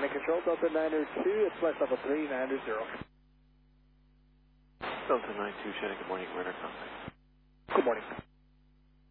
Shannon Control, Delta 902, it's flight level 3, 900. Delta 92, Shannon, good morning, radar contact. Good morning.